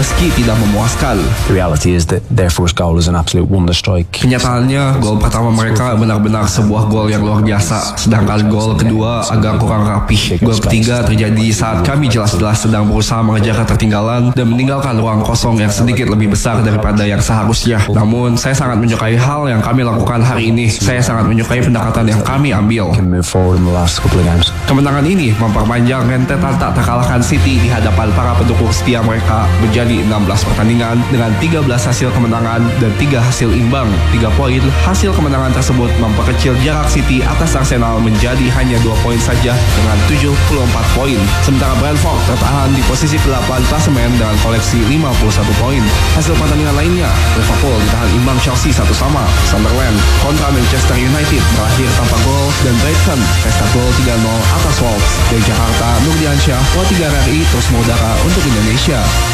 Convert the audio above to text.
meski tidak memuaskan. The reality is that their first goal is an absolute wonder strike. Kenyataannya, gol pertama mereka benar-benar sebuah gol yang luar biasa, sedangkan gol kedua agak kurang rapih. Gol ketiga terjadi saat kami jelas-jelas sedang berusaha mengejar ketertinggalan dan meninggalkan ruang kosong yang sedikit lebih besar daripada yang seharusnya. Namun, saya sangat menyukai hal yang kami lakukan hari ini. Saya sangat menyukai pendekatan yang kami ambil. Kemenangan ini memperpanjang rentetan tak terkalahkan City di hadapan para pendukung setia mereka menjadi 16 pertandingan dengan 13 hasil kemenangan dan 3 hasil imbang. 3 poin hasil kemenangan tersebut memperkecil jarak City atas Arsenal menjadi hanya 2 poin saja dengan 74 poin. Sementara Brentford tertahan di posisi 8 klasemen dengan koleksi 51 poin. Hasil pertandingan lainnya, Liverpool ditahan imbang Chelsea 1-1, Sunderland kontra Manchester United berakhir tanpa gol, dan Brighton pesta gol 3-0 atas Wolves. Dari Jakarta, Nurdiansyah, 3 RRI terus mengudara untuk Indonesia.